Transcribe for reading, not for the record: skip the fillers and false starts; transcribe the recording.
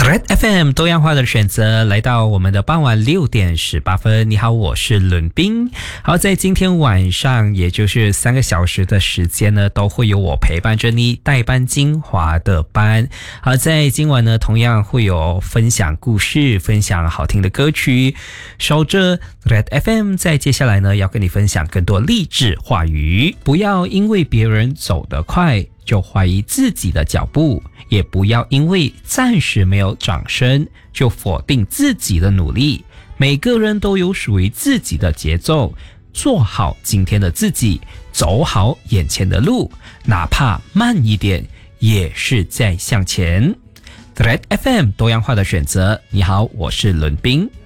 Red FM 多样化的选择，来到我们的傍晚6:18。你好，我是伦斌。好，在今天晚上，也就是3个小时的时间呢，都会有我陪伴着你代班精华的班。好，在今晚呢，同样会有分享故事，分享好听的歌曲。守着 Red FM， 在接下来呢，要跟你分享更多励志话语。不要因为别人走得快就怀疑自己的脚步，也不要因为暂时没有掌声就否定自己的努力。每个人都有属于自己的节奏，做好今天的自己，走好眼前的路，哪怕慢一点，也是在向前。Red FM 多样化的选择。你好，我是伦斌。